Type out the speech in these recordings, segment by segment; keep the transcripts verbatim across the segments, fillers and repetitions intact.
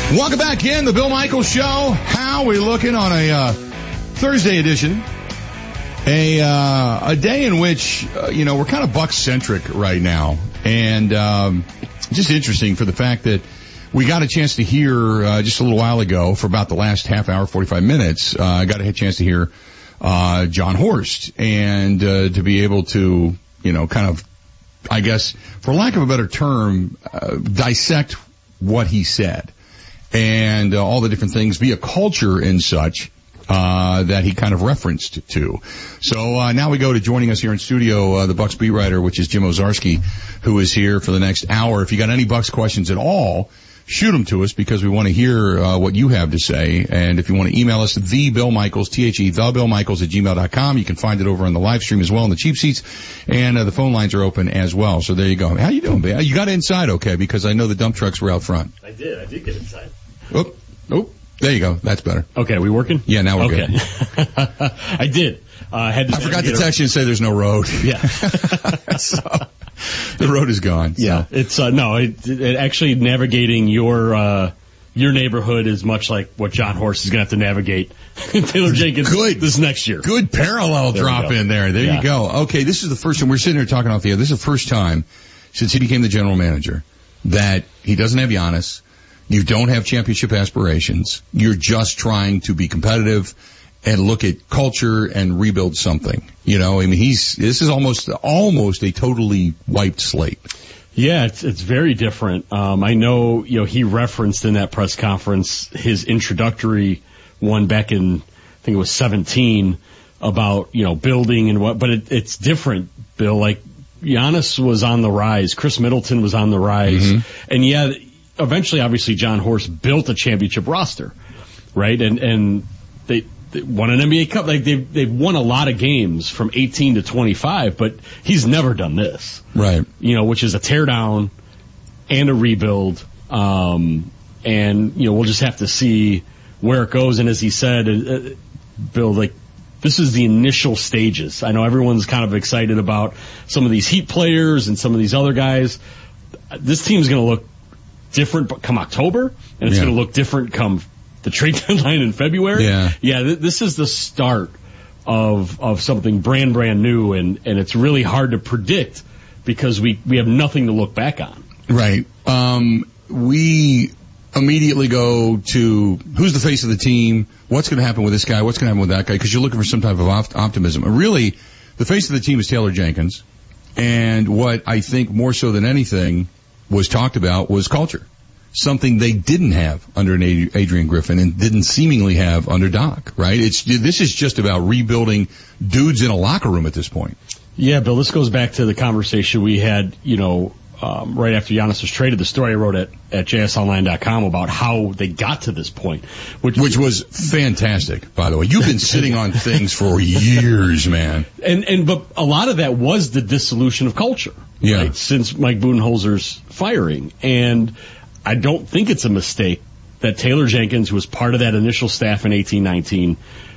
Welcome back in, the Bill Michaels Show. How are we looking on a uh, Thursday edition? A uh, a day in which, uh, you know, we're kind of Bucs-centric right now. And um, just interesting for the fact that we got a chance to hear uh, just a little while ago, for about the last half hour, forty-five minutes, uh, I got a chance to hear uh, Jon Horst. And uh, to be able to, you know, kind of, I guess, for lack of a better term, uh, dissect what he said. And uh, all the different things, be a culture and such, uh, that he kind of referenced to. So, uh, now we go to joining us here in studio, uh, the Bucs beat writer, which is Jim Owczarski, who is here for the next hour. If you got any Bucs questions at all, shoot them to us because we want to hear, uh, what you have to say. And if you want to email us, the Bill Michaels, T H E, the Bill Michaels at gmail dot com. You can find it over on the live stream as well in the cheap seats. And, uh, the phone lines are open as well. So there you go. How you doing, man? You got inside okay? Because I know the dump trucks were out front. I did. I did get inside. Oh, oh, there you go. That's better. Okay, are we working? Yeah, now we're okay. good. I did. Uh, had to I forgot to text you and say there's no road. Yeah. So, the road is gone. So. Yeah, it's, uh, no, it, it actually navigating your, uh, your neighborhood is much like what Jon Horst is going to have to navigate Taylor Jenkins good, this next year. Good parallel there drop in there. There yeah. you go. Okay, this is the first time. We're sitting here talking off the air. This is the first time since he became the general manager that he doesn't have Giannis. You don't have championship aspirations. You're just trying to be competitive and look at culture and rebuild something. You know, I mean, he's, this is almost, almost a totally wiped slate. Yeah, it's, it's very different. Um, I know, you know, he referenced in that press conference his introductory one back in, I think it was seventeen, about, you know, building and what, but it, it's different, Bill. Like, Giannis was on the rise. Chris Middleton was on the rise. Mm-hmm. And yeah, eventually, obviously, Jon Horst built a championship roster, right? And and they, they won an N B A Cup. Like they've they've won a lot of games from eighteen to twenty-five, but he's never done this, right? You know, which is a teardown and a rebuild. Um, and you know, we'll just have to see where it goes. And as he said, uh, Bill, like, this is the initial stages. I know everyone's kind of excited about some of these Heat players and some of these other guys. This team's going to look different come October, and it's yeah. going to look different come the trade deadline in February. Yeah, yeah. Th- this is the start of of something brand brand new, and and it's really hard to predict because we we have nothing to look back on. Right. Um, we immediately go to who's the face of the team, what's going to happen with this guy, what's going to happen with that guy, because you're looking for some type of op- optimism. And really, the face of the team is Taylor Jenkins, and what I think more so than anything was talked about was culture. Something they didn't have under an Adrian Griffin and didn't seemingly have under Doc, right? It's, this is just about rebuilding dudes in a locker room at this point. Yeah, Bill, this goes back to the conversation we had, you know, um, right after Giannis was traded, the story I wrote at, at J S online dot com about how they got to this point. Which, which was fantastic, by the way. You've been sitting on things for years, man. And, and, but a lot of that was the dissolution of culture. Yeah. Right, since Mike Budenholzer's firing. And I don't think it's a mistake that Taylor Jenkins, who was part of that initial staff in eighteen nineteen,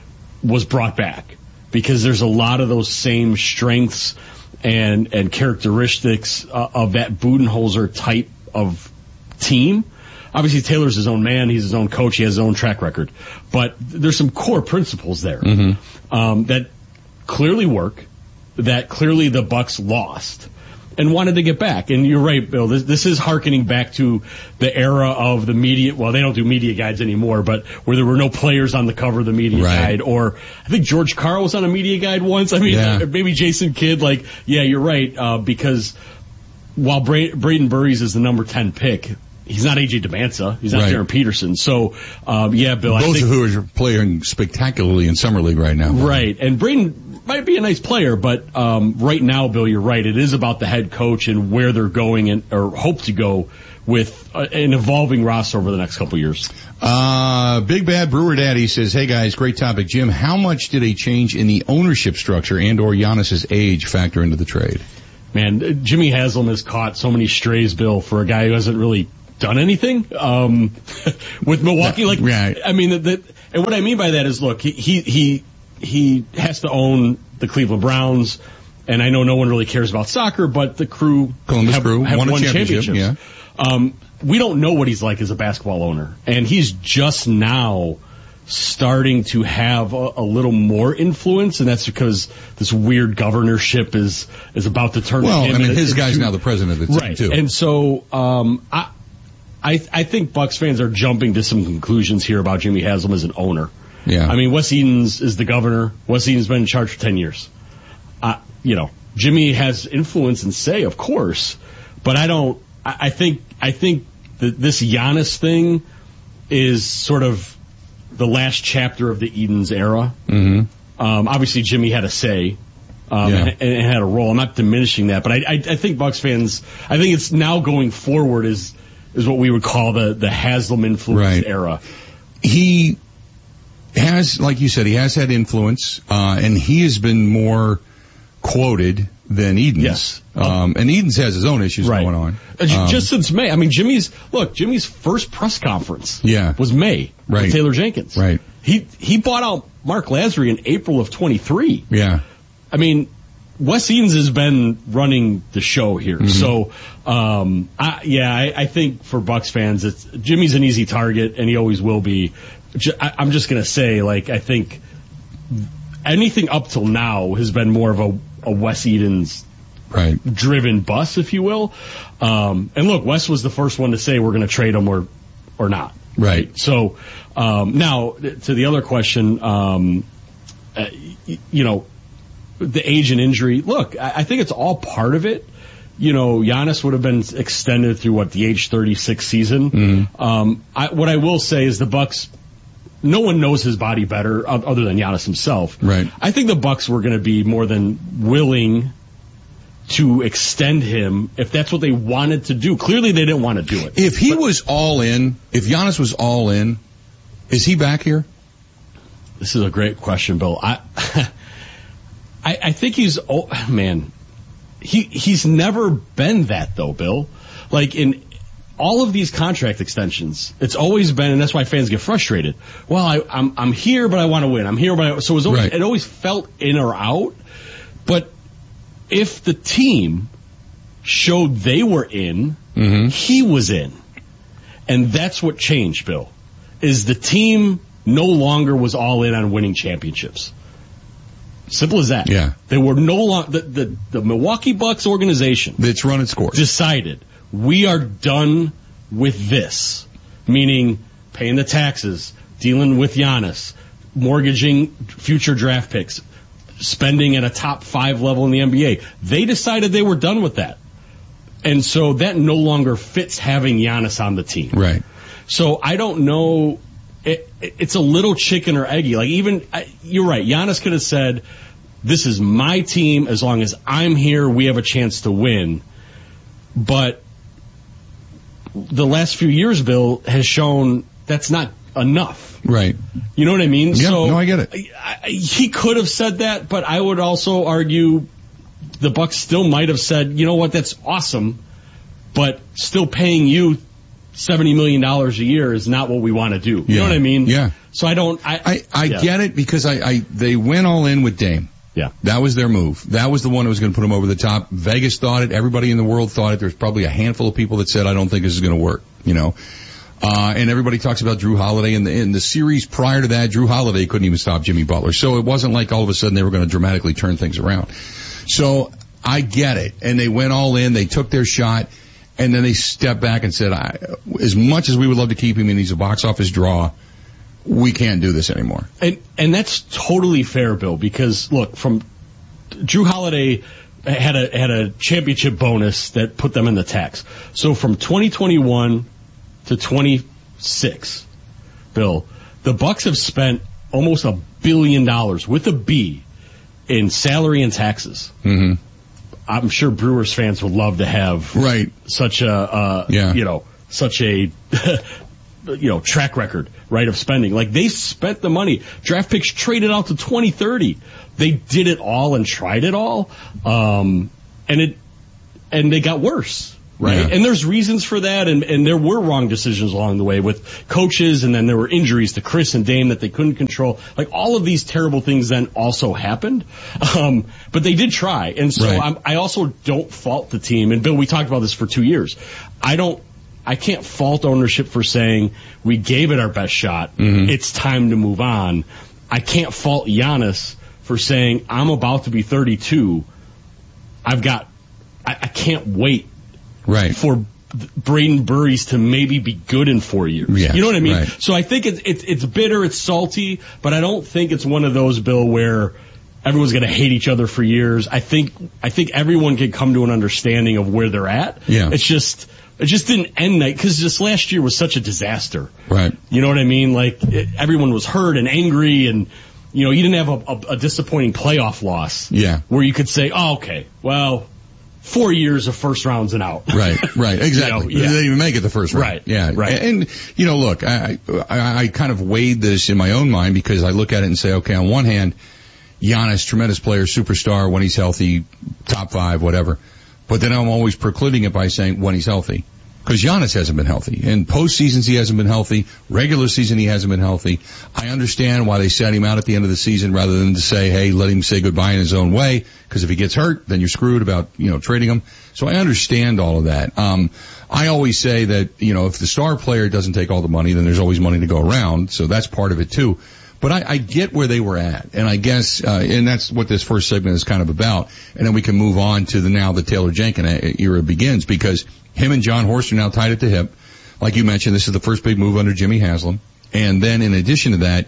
was brought back. Because there's a lot of those same strengths and, and characteristics uh, of that Budenholzer type of team. Obviously, Taylor's his own man. He's his own coach. He has his own track record. But there's some core principles there mm-hmm. um, that clearly work, that clearly the Bucs lost and wanted to get back. And you're right, Bill. This, this is hearkening back to the era of the media. Well, they don't do media guides anymore, but where there were no players on the cover of the media right. guide. Or I think George Karl was on a media guide once. I mean, yeah. maybe Jason Kidd. Like, yeah, you're right. Uh, because while Bra- Braden Burries is the number ten pick, he's not A J DeManza. He's not right. Darren Peterson. So, um, yeah, Bill. Both I think, of who are playing spectacularly in Summer League right now. Right. And Braden might be a nice player, but um, right now, Bill, you're right. It is about the head coach and where they're going and or hope to go with uh, an evolving roster over the next couple of years. Uh, Big Bad Brewer Daddy says, hey guys, great topic. Jim, how much did a change in the ownership structure and or Giannis's age factor into the trade? Man, Jimmy Haslam has caught so many strays, Bill, for a guy who hasn't really done anything um, with Milwaukee. Like, right. I mean, the, the, and what I mean by that is, look, he he he has to own the Cleveland Browns, and I know no one really cares about soccer, but the Crew Columbus have, Crew have won, won a championship. championships. Yeah. Um, we don't know what he's like as a basketball owner, and he's just now starting to have a, a little more influence, and that's because this weird governorship is is about to turn. Well, him I mean, into, his guy's now the president of the team right. too. And so, um, I, I, I think Bucks fans are jumping to some conclusions here about Jimmy Haslam as an owner. Yeah. I mean, Wes Edens is the governor. Wes Edens been in charge for ten years. Uh, you know, Jimmy has influence and say, of course, but I don't. I, I think I think that this Giannis thing is sort of the last chapter of the Edens era. Mm-hmm. Um, obviously, Jimmy had a say um, yeah. and, and had a role. I'm not diminishing that, but I, I, I think Bucks fans. I think it's now going forward is is what we would call the the Haslam influence right. era. He has, like you said, he has had influence, uh, and he has been more quoted than Edens. Yes. Um, and Edens has his own issues right. going on. Um, Just since May. I mean, Jimmy's, look, Jimmy's first press conference yeah. was May right. with Taylor Jenkins. Right. He, he bought out Mark Lazary in April of twenty-three. Yeah. I mean, Wes Edens has been running the show here. Mm-hmm. So, um, I, yeah, I, I think for Bucks fans, it's, Jimmy's an easy target, and he always will be. I, I'm just going to say, like, I think anything up till now has been more of a, a Wes Edens right. driven bus, if you will. Um, and look, Wes was the first one to say we're going to trade him or, or not. Right. So, um, now to the other question, um, uh, you know, the age and injury. Look, I, I think it's all part of it. You know, Giannis would have been extended through what the age thirty-six season. Mm-hmm. Um, I, what I will say is the Bucks. No one knows his body better other than Giannis himself. Right. I think the Bucks were going to be more than willing to extend him if that's what they wanted to do. Clearly, they didn't want to do it. If he but, was all in, if Giannis was all in, is he back here? This is a great question, Bill. I, I, I think he's. Oh, man, he he's never been that though, Bill. Like in. All of these contract extensions, it's always been, and that's why fans get frustrated. Well, I, I'm I'm here, but I want to win. I'm here, but I, so it, was always, right. it always felt in or out. But if the team showed they were in, mm-hmm. he was in, and that's what changed. Bill, is the team no longer was all in on winning championships. Simple as that. Yeah, they were no longer the, the the Milwaukee Bucks organization that's run its course decided. We are done with this, meaning paying the taxes, dealing with Giannis, mortgaging future draft picks, spending at a top five level in the N B A. They decided they were done with that. And so that no longer fits having Giannis on the team. Right. So I don't know. It, it, it's a little chicken or eggy. Like even, I, you're right. Giannis could have said, this is my team. As long as I'm here, we have a chance to win. But the last few years, Bill, has shown that's not enough. Right. You know what I mean? Yeah, so, no, I get it. I, I, he could have said that, but I would also argue the Bucks still might have said, you know what, that's awesome, but still paying you seventy million dollars a year is not what we want to do. You yeah. know what I mean? Yeah. So I don't... I, I, I yeah. get it because I, I they went all in with Dame. Yeah. That was their move. That was the one that was going to put them over the top. Vegas thought it. Everybody in the world thought it. There's probably a handful of people that said, I don't think this is going to work, you know. Uh, and everybody talks about Drew Holiday. In the, in the series prior to that, Drew Holiday couldn't even stop Jimmy Butler. So it wasn't like all of a sudden they were going to dramatically turn things around. So I get it. And they went all in. They took their shot. And then they stepped back and said, I, as much as we would love to keep him and he's a box office draw, we can't do this anymore. And and that's totally fair, Bill, because look, from Drew Holiday had a had a championship bonus that put them in the tax. So from twenty twenty-one to twenty-six, Bill, the Bucks have spent almost a billion dollars with a B in salary and taxes. Mm-hmm. I'm sure Brewers fans would love to have right such a uh, yeah. you know such a you know, track record, right, of spending. Like, they spent the money. Draft picks traded out to twenty thirty. They did it all and tried it all. Um, and it, and they got worse, right? Yeah. And there's reasons for that. And, and there were wrong decisions along the way with coaches. And then there were injuries to Chris and Dame that they couldn't control. Like, all of these terrible things then also happened. Um, but they did try. And so right. I'm, I also don't fault the team. And Bill, we talked about this for two years. I don't, I can't fault ownership for saying we gave it our best shot. Mm-hmm. It's time to move on. I can't fault Giannis for saying I'm about to be thirty-two. I've got, I, I can't wait right. for Braden Burries to maybe be good in four years. Yeah, you know what I mean? Right. So I think it's, it's, it's bitter, it's salty, but I don't think it's one of those, Bill, where everyone's going to hate each other for years. I think, I think everyone can come to an understanding of where they're at. Yeah. It's just, it just didn't end night because this last year was such a disaster. Right. You know what I mean? Like, it, everyone was hurt and angry and, you know, you didn't have a, a, a disappointing playoff loss. Yeah. Where you could say, oh, okay, well, four years of first rounds and out. Right, right, exactly. You know, yeah. They didn't even make it the first round. Right, yeah, right. And, you know, look, I, I, I kind of weighed this in my own mind because I look at it and say, okay, on one hand, Giannis, tremendous player, superstar, when he's healthy, top five, whatever. But then I'm always precluding it by saying when he's healthy. Because Giannis hasn't been healthy. In postseasons, he hasn't been healthy. Regular season, he hasn't been healthy. I understand why they sat him out at the end of the season rather than to say, hey, let him say goodbye in his own way. Because if he gets hurt, then you're screwed about, you know, trading him. So I understand all of that. Um, I always say that, you know, if the star player doesn't take all the money, then there's always money to go around. So that's part of it too. But I, I get where they were at, and I guess, uh, and that's what this first segment is kind of about. And then we can move on to the now the Taylor Jenkins era begins because him and John Horst are now tied at the hip. Like you mentioned, this is the first big move under Jimmy Haslam. And then in addition to that,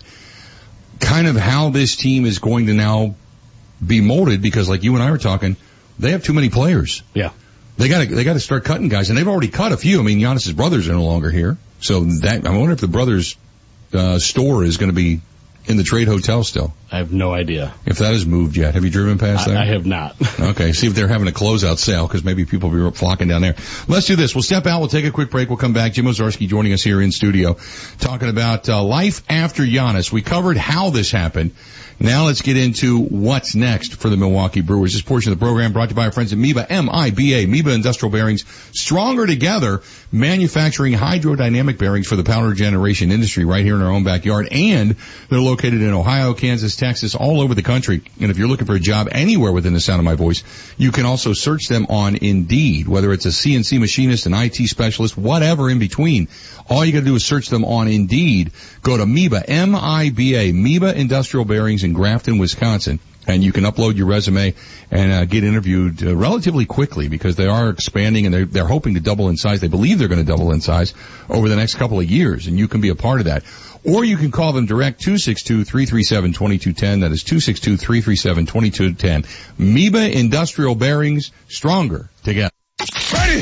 kind of how this team is going to now be molded because like you and I were talking, they have too many players. Yeah. They gotta, they gotta start cutting guys, and they've already cut a few. I mean, Giannis's brothers are no longer here. So that, I wonder if the brothers, uh, store is gonna be in the Trade Hotel still. I have no idea. If that has moved yet. Have you driven past I, there? I have not. Okay, see if they're having a closeout sale, because maybe people will be flocking down there. Let's do this. We'll step out. We'll take a quick break. We'll come back. Jim Owczarski joining us here in studio, talking about uh, life after Giannis. We covered how this happened. Now let's get into what's next for the Milwaukee Brewers. This portion of the program brought to you by our friends at Miba, M I B A, Miba Industrial Bearings, stronger together, manufacturing hydrodynamic bearings for the power generation industry right here in our own backyard. And they're located in Ohio, Kansas, Texas, all over the country. And if you're looking for a job anywhere within the sound of my voice, you can also search them on Indeed, whether it's a C N C machinist, an I T specialist, whatever in between. All you got to do is search them on Indeed. Go to Miba, M I B A, Miba Industrial Bearings in Grafton, Wisconsin, and you can upload your resume and uh, get interviewed uh, relatively quickly because they are expanding and they're, they're hoping to double in size. They believe they're going to double in size over the next couple of years, and you can be a part of that. Or you can call them direct, two six two, three three seven, two two one zero. That is two six two, three three seven, two two one zero. Miba Industrial Bearings, stronger together. Ready?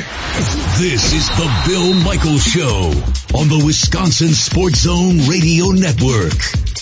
This is the Bill Michaels Show on the Wisconsin Sports Zone Radio Network.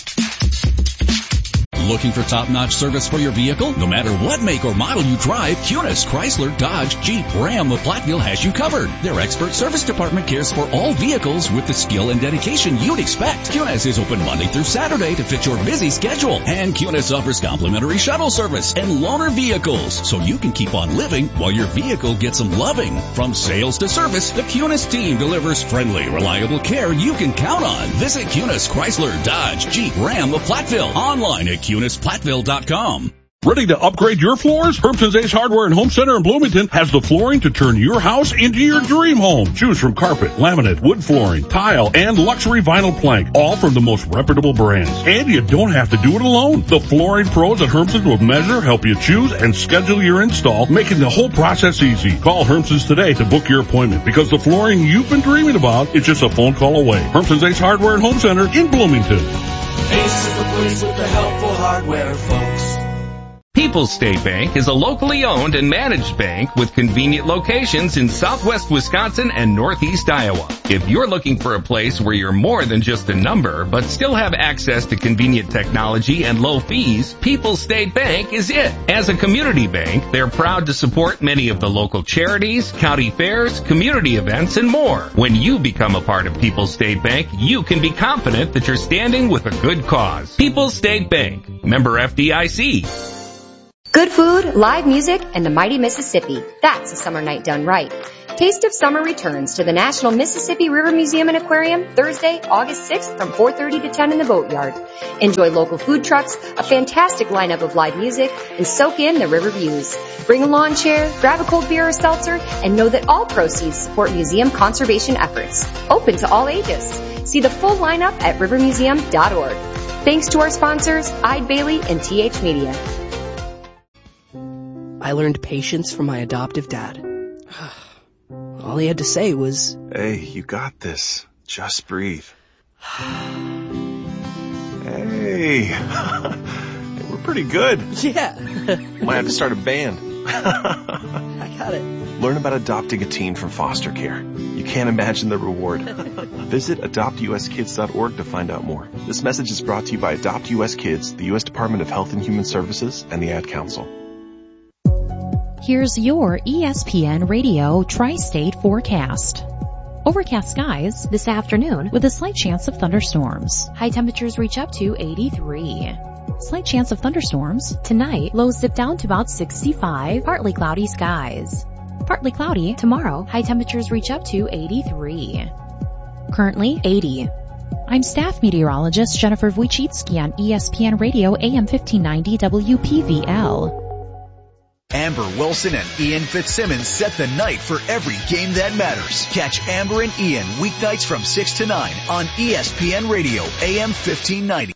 Looking for top-notch service for your vehicle? No matter what make or model you drive, Kunis, Chrysler, Dodge, Jeep, Ram, or Platteville has you covered. Their expert service department cares for all vehicles with the skill and dedication you'd expect. Kunis is open Monday through Saturday to fit your busy schedule. And Kunis offers complimentary shuttle service and loaner vehicles, so you can keep on living while your vehicle gets some loving. From sales to service, the Kunis team delivers friendly, reliable care you can count on. Visit Kunis, Chrysler, Dodge, Jeep, Ram, or Platteville online at Kunis Platteville dot com. Ready to upgrade your floors? Hermson's Ace Hardware and Home Center in Bloomington has the flooring to turn your house into your dream home. Choose from carpet, laminate, wood flooring, tile, and luxury vinyl plank, all from the most reputable brands. And you don't have to do it alone. The flooring pros at Hermson's will measure, help you choose, and schedule your install, making the whole process easy. Call Hermson's today to book your appointment, because the flooring you've been dreaming about is just a phone call away. Hermson's Ace Hardware and Home Center in Bloomington. Ace is the place with the helpful hardware, folks. People's State Bank is a locally owned and managed bank with convenient locations in southwest Wisconsin and northeast Iowa. If you're looking for a place where you're more than just a number, but still have access to convenient technology and low fees, People's State Bank is it. As a community bank, they're proud to support many of the local charities, county fairs, community events, and more. When you become a part of People's State Bank, you can be confident that you're standing with a good cause. People's State Bank, member F D I C. Good food, live music, and the mighty Mississippi. That's a summer night done right. Taste of Summer returns to the National Mississippi River Museum and Aquarium Thursday, August sixth from four thirty to ten in the Boatyard. Enjoy local food trucks, a fantastic lineup of live music, and soak in the river views. Bring a lawn chair, grab a cold beer or seltzer, and know that all proceeds support museum conservation efforts. Open to all ages. See the full lineup at river museum dot org. Thanks to our sponsors, Eide Bailey and T H Media. I learned patience from my adoptive dad. All he had to say was, "Hey, you got this. Just breathe." Hey, we're pretty good. Yeah. Might have to start a band. I got it. Learn about adopting a teen from foster care. You can't imagine the reward. Visit adopt u s kids dot org to find out more. This message is brought to you by Adopt U S Kids, the U S Department of Health and Human Services, and the Ad Council. Here's your E S P N Radio Tri-State forecast. Overcast skies this afternoon with a slight chance of thunderstorms. High temperatures reach up to eighty-three. Slight chance of thunderstorms. Tonight, lows dip down to about sixty-five. Partly cloudy skies. Partly cloudy tomorrow. High temperatures reach up to eighty-three. Currently eighty. I'm staff meteorologist Jennifer Wojcicki on E S P N Radio A M fifteen ninety W P V L. Amber Wilson and Ian Fitzsimmons set the night for every game that matters. Catch Amber and Ian weeknights from six to nine on E S P N Radio A M fifteen ninety.